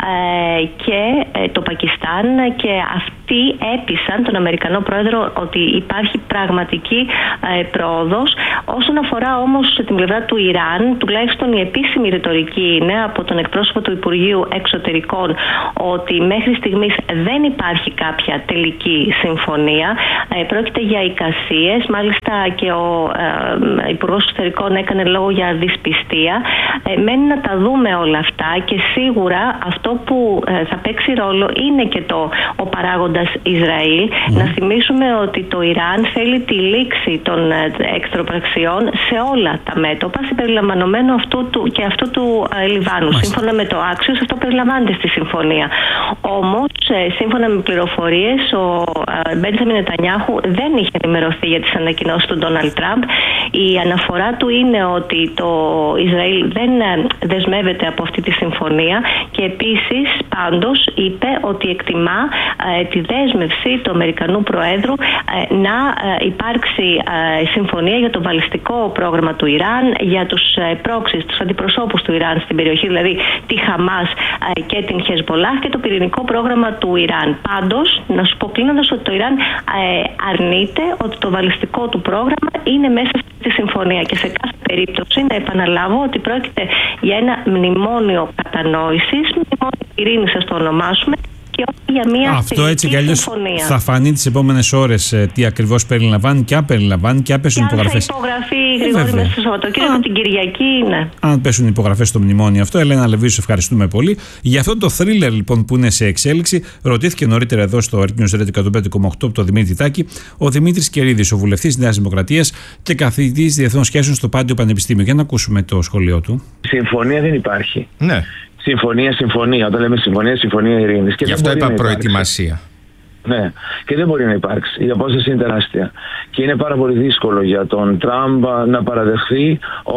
και το Πακιστάν, και αυτοί έπεισαν τον Αμερικανό πρόεδρο ότι υπάρχει πραγματική πρόοδος. Όσον αφορά όμως την πλευρά του Ιράν, τουλάχιστον η επίσημη ρητορική είναι από τον εκπρόσωπο του Υπουργείου Εξωτερικών ότι μέχρι στιγμής δεν υπάρχει κάποια τελική συμφωνία. Πρόκειται για εικασίες. Μάλιστα και ο Υπουργός Εξωτερικών έκανε λόγο για δυσπιστία. Μένει να τα δούμε όλα αυτά, και σίγουρα αυτό που θα παίξει ρόλο είναι και ο παράγοντας Ισραήλ. Να θυμίσουμε ότι το Ιράν θέλει τη λήξη των εχθροπραξιών σε όλα τα μέτωπα, συμπεριλαμβανομένου αυτού του Λιβάνου. Σύμφωνα με το Axios, αυτό περιλαμβάνεται στη συμφωνία. Όμως, σύμφωνα με πληροφορίες, ο Μπέντζαμιν Νετανιάχου δεν είχε ενημερωθεί για τις ανακοινώσεις του Ντόναλντ Τραμπ. Η αναφορά του είναι ότι το Ισραήλ δεν δεσμεύεται από αυτή τη συμφωνία, και επίσης πάντως είπε ότι εκτιμά τη δέσμευση του Αμερικανού Προέδρου να υπάρξει συμφωνία για το βαλιστικό πρόγραμμα του Ιράν, για τους πρόξεις, τους αντιπροσώπους του Ιράν στην περιοχή, δηλαδή τη Χαμάς και την Χεσμολάχ, και το πυρηνικό πρόγραμμα του Ιράν. Πάντως, να σου πω κλείνοντας ότι το Ιράν αρνείται ότι το βαλιστικό του πρόγραμμα είναι μέσα στη συμφωνία, και σε κάθε περίπτωση να επαναλάβω ότι πρόκειται για ένα μνημόνιο κατανόησης, μνημόνιο ειρήνης, ας το ονομάσουμε, και όχι για μια αυτό έτσι κι αλλιώς θα φανεί τις επόμενες ώρες τι ακριβώς περιλαμβάνει και αν περιλαμβάνει και αν πέσουν υπογραφές. Αν θα υπογραφεί Γρηγόρη μέσα στο Σαββατοκύριακο, την Κυριακή, ναι. Αν πέσουν υπογραφές στο μνημόνιο αυτό. Ελένα Λεβίου, σε ευχαριστούμε πολύ. Για αυτό το θρίλερ λοιπόν που είναι σε εξέλιξη, ρωτήθηκε νωρίτερα εδώ στο Earth News Radio 105,8 από τον Δημήτρη Τάκη ο Δημήτρης Κερίδης, ο βουλευτής Νέας Δημοκρατίας και καθηγητής διεθνών σχέσεων στο Πάντιο Πανεπιστήμιο. Για να ακούσουμε το σχολείο του. Συμφωνία δεν υπάρχει. Ναι. Συμφωνία. Όταν λέμε συμφωνία ειρήνης. Γι' αυτό είπα προετοιμασία. Ναι, και δεν μπορεί να υπάρξει. Η απόσταση είναι τεράστια. Και είναι πάρα πολύ δύσκολο για τον Τραμπ να παραδεχθεί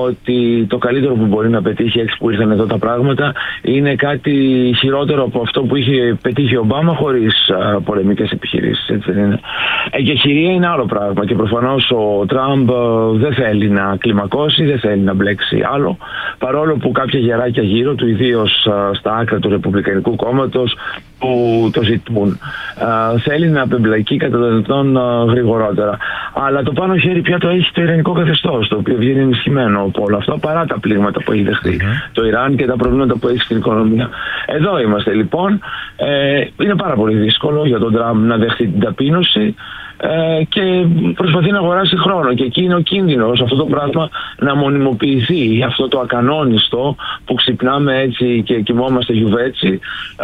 ότι το καλύτερο που μπορεί να πετύχει, έτσι που ήρθαν εδώ τα πράγματα, είναι κάτι χειρότερο από αυτό που είχε πετύχει ο Ομπάμα χωρίς πολεμικές επιχειρήσεις. Έτσι δεν είναι. Και χειρία είναι άλλο πράγμα. Και προφανώς ο Τραμπ δεν θέλει να κλιμακώσει, δεν θέλει να μπλέξει άλλο. Παρόλο που κάποια γεράκια γύρω του, ιδίως στα άκρα του Ρεπουμπλικανικού κόμματος, που το ζητούν, θέλει να απεμπλακεί κατά το δυνατόν γρηγορότερα. Αλλά το πάνω χέρι πια το έχει το ιρανικό καθεστώς, το οποίο βγαίνει ενισχυμένο από όλο αυτό, παρά τα πλήγματα που έχει δεχτεί το Ιράν και τα προβλήματα που έχει στην οικονομία. Εδώ είμαστε λοιπόν. Είναι πάρα πολύ δύσκολο για τον Τραμπ να δεχτεί την ταπείνωση και προσπαθεί να αγοράσει χρόνο, και εκεί είναι ο κίνδυνος αυτό το πράγμα να μονιμοποιηθεί, αυτό το ακανόνιστο που ξυπνάμε έτσι και κοιμόμαστε γιουβέτσι,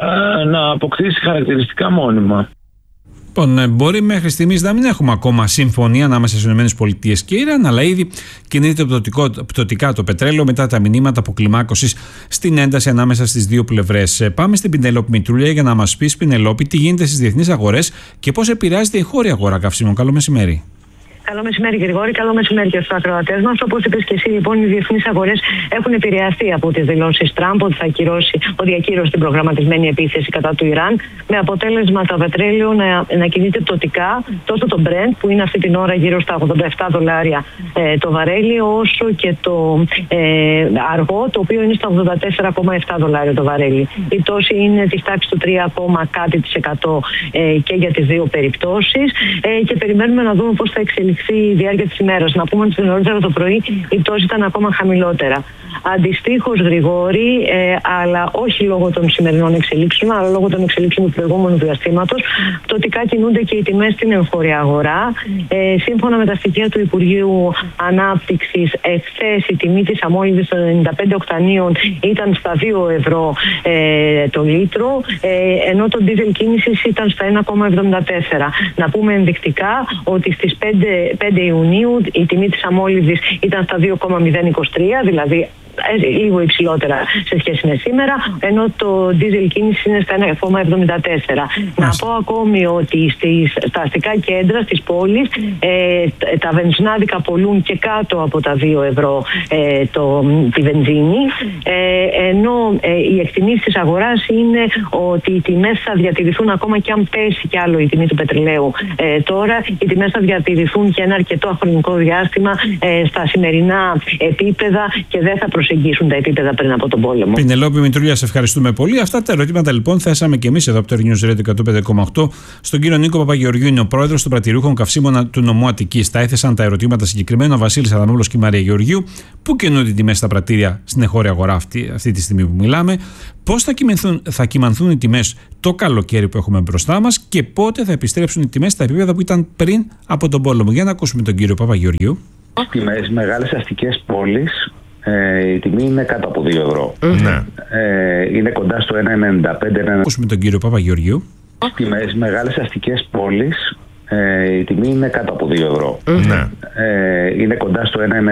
να αποκτήσει χαρακτηριστικά μόνιμα. Λοιπόν, μπορεί μέχρι στιγμής να μην έχουμε ακόμα συμφωνία ανάμεσα στις ΗΠΑ και Ιράν, αλλά ήδη κινείται πτωτικά το πετρέλαιο μετά τα μηνύματα αποκλιμάκωσης στην ένταση ανάμεσα στις δύο πλευρές. Πάμε στην Πινελόπη Μητρούλια για να μας πεις, Πινελόπη, τι γίνεται στις διεθνείς αγορές και πώς επηρεάζεται η χώρια αγορά καυσίμων. Καλό μεσημέρι. Καλό μεσημέρι, Γρηγόρη. Καλό μεσημέρι και στους ακροατές μας. Όπως είπες και εσύ, λοιπόν, οι διεθνείς αγορές έχουν επηρεαστεί από τις δηλώσεις Τραμπ ότι ότι ακύρωσε την προγραμματισμένη επίθεση κατά του Ιράν, με αποτέλεσμα το πετρέλαιο να κινείται πτωτικά, τόσο το Brent, που είναι αυτή την ώρα γύρω στα $87 το βαρέλι, όσο και το αργό, το οποίο είναι στα $84,7 το βαρέλι. Η πτώση είναι της τάξης του 3, κάτι % και για τις δύο περιπτώσεις, και περιμένουμε να δούμε πώς θα εξελιχθεί αναπτυχθεί η διάρκεια της ημέρας. Να πούμε ότι νωρίτερα το πρωί η πτώση ήταν ακόμα χαμηλότερα. Αντιστοίχως, Γρηγόρη, αλλά όχι λόγω των σημερινών εξελίξεων, αλλά λόγω των εξελίξεων του προηγούμενου διαστήματος, πτωτικά κινούνται και οι τιμές στην εγχώρια αγορά. Σύμφωνα με τα στοιχεία του Υπουργείου Ανάπτυξης, εχθές η τιμή της αμόλυβης των 95 οκτανίων ήταν στα 2 ευρώ το λίτρο, ενώ το ντίζελ κίνησης ήταν στα 1,74. Να πούμε ενδεικτικά ότι στις 5 Ιουνίου η τιμή της αμόλυβης ήταν στα 2,023, δηλαδή λίγο υψηλότερα σε σχέση με σήμερα, ενώ το ντίζελ κίνηση είναι στα 1,74. Να πω ακόμη ότι στα αστικά κέντρα της πόλης τα βενζινάδικα πολλούν και κάτω από τα 2 ευρώ τη βενζίνη, ενώ οι εκτιμήσεις της αγοράς είναι ότι οι τιμές θα διατηρηθούν ακόμα και αν πέσει κι άλλο η τιμή του πετρελαίου. Τώρα οι τιμές θα διατηρηθούν για ένα αρκετό χρονικό διάστημα στα σημερινά επίπεδα και δεν θα προσεγγίσουν τα επίπεδα πριν από τον πόλεμο. Πινελόπη Μητρούλια, σε ευχαριστούμε πολύ. Αυτά τα ερωτήματα λοιπόν θέσαμε και εμείς εδώ από το News Radio 105,8 στον κύριο Νίκο Παπαγεωργίου, είναι ο πρόεδρος των Πρατηριούχων Καυσίμων του νομού Αττικής. Τα έθεσαν τα ερωτήματα συγκεκριμένα ο Βασίλης Αδαμόπουλος και η Μαρία Γεωργίου. Πού κινούνται οι τιμές στα πρατήρια στην εγχώρια αγορά αυτή τη στιγμή που μιλάμε, πώς θα κυμανθούν οι τιμές το καλοκαίρι που έχουμε μπροστά μας και πότε θα επιστρέψουν οι τιμές στα επίπεδα που ήταν πριν από τον πόλεμο. Για να ακούσουμε τον κύριο Παπαγεωργίου. Στις μεγάλες αστικές πόλεις η τιμή είναι κάτω από 2 ευρώ. Είναι κοντά στο 1,95. Ακούσουμε τον κύριο Παπαγεωργίου. Στις μεγάλες αστικές πόλεις η τιμή είναι κάτω από 2 ευρώ. Είναι κοντά στο 1,95.